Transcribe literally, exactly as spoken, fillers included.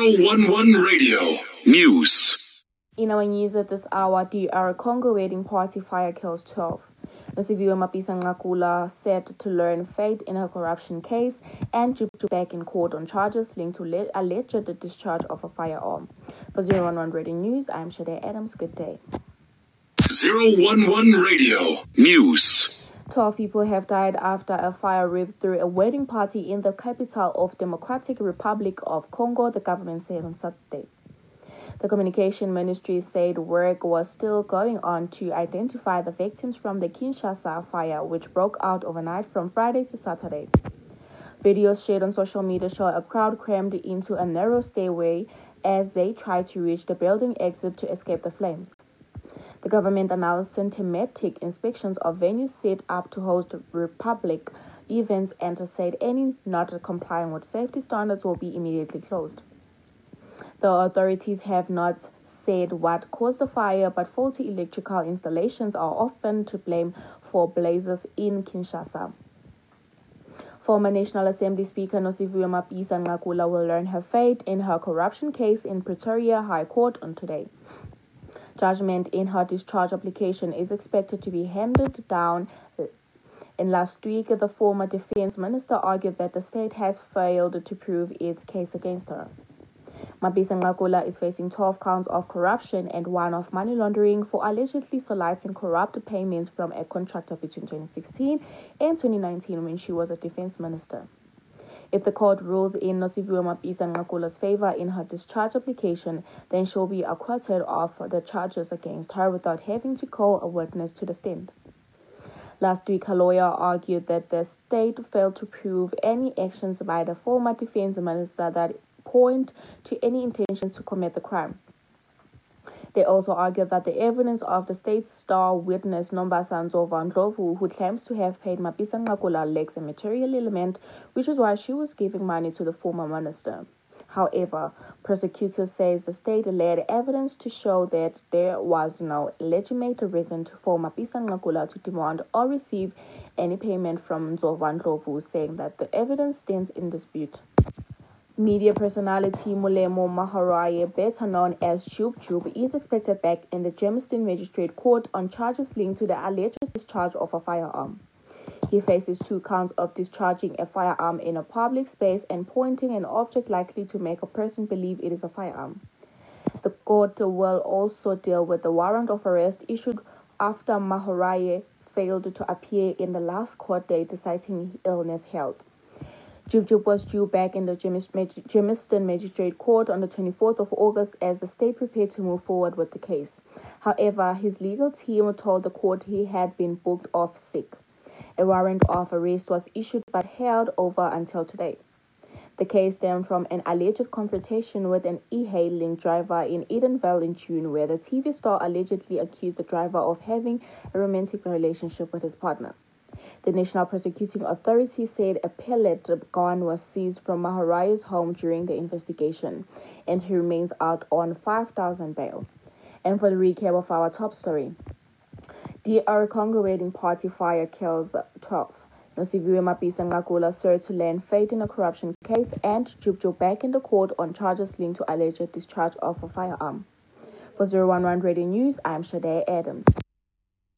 zero one one Radio News. In our news at this hour, D R Congo wedding party fire kills twelve. Nosiviwe Mapisa-Nqakula said to learn fate in her corruption case and to back in court on charges linked to le- alleged discharge of a firearm. For zero one one Radio News, I'm Shade Adams. Good day. zero one one Radio News. twelve people have died after a fire ripped through a wedding party in the capital of Democratic Republic of Congo, the government said on Saturday. The communication ministry said work was still going on to identify the victims from the Kinshasa fire, which broke out overnight from Friday to Saturday. Videos shared on social media show a crowd crammed into a narrow stairway as they tried to reach the building exit to escape the flames. The government announced systematic inspections of venues set up to host Republic events and said any not complying with safety standards will be immediately closed. The authorities have not said what caused the fire, but faulty electrical installations are often to blame for blazes in Kinshasa. Former National Assembly Speaker Nosiviwe Mapisa-Nqakula will learn her fate in her corruption case in Pretoria High Court on today. Judgment in her discharge application is expected to be handed down. In last week, the former defense minister argued that the state has failed to prove its case against her. Mapisa-Nqakula is facing twelve counts of corruption and one of money laundering for allegedly soliciting corrupt payments from a contractor between twenty sixteen and twenty nineteen when she was a defense minister. If the court rules in Nosiviwe Mapisa-Nqakula's favor in her discharge application, then she'll be acquitted of the charges against her without having to call a witness to the stand. Last week, her lawyer argued that the state failed to prove any actions by the former defense minister that point to any intentions to commit the crime. They also argued that the evidence of the state's star witness Nombasa Ndlovu, who claims to have paid Mapisa-Nqakula, lacks a material element, which is why she was giving money to the former minister. However, prosecutor says the state led evidence to show that there was no legitimate reason for Mapisa-Nqakula to demand or receive any payment from Ndlovu, saying that the evidence stands in dispute. Media personality Molemo Maharaye, better known as Jub Jub, is expected back in the Germiston Magistrate Court on charges linked to the alleged discharge of a firearm. He faces two counts of discharging a firearm in a public space and pointing an object likely to make a person believe it is a firearm. The court will also deal with the warrant of arrest issued after Maharaye failed to appear in the last court date, citing illness health. Jub Jub was due back in the Germiston Magistrate Court on the twenty-fourth of August as the state prepared to move forward with the case. However, his legal team told the court he had been booked off sick. A warrant of arrest was issued but held over until today. The case stemmed from an alleged confrontation with an e-hailing driver in Edenvale in June, where the T V star allegedly accused the driver of having a romantic relationship with his partner. The National Prosecuting Authority said a pellet gun was seized from Maharaye's home during the investigation, and he remains out on five thousand bail. And for the recap of our top story, D R Congo wedding party fire kills twelve. Nosiviwe Mapisa-Nqakula served to learn fate in a corruption case, and Jub Jub back in the court on charges linked to alleged discharge of a firearm. For zero one one Radio News, I'm Shade Adams.